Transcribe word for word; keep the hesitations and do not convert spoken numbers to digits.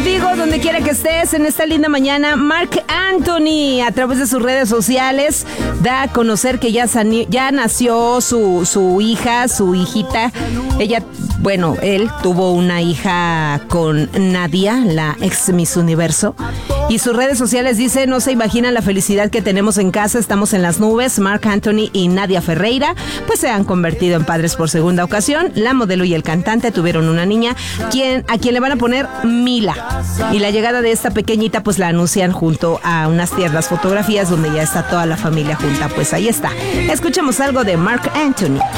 contigo donde quiera que estés en esta linda mañana. Marc Anthony, a través de sus redes sociales, da a conocer que ya, sani- ya nació su, su hija, su hijita. Ella, bueno, él tuvo una hija con Nadia, la ex Miss Universo. Y sus redes sociales dice: no se imaginan la felicidad que tenemos en casa, estamos en las nubes. Marc Anthony y Nadia Ferreira pues se han convertido en padres por segunda ocasión. La modelo y el cantante tuvieron una niña quien, a quien le van a poner Mila. Y la llegada de esta pequeñita pues la anuncian junto a unas tiernas fotografías donde ya está toda la familia junta. Pues ahí está. Escuchemos algo de Marc Anthony.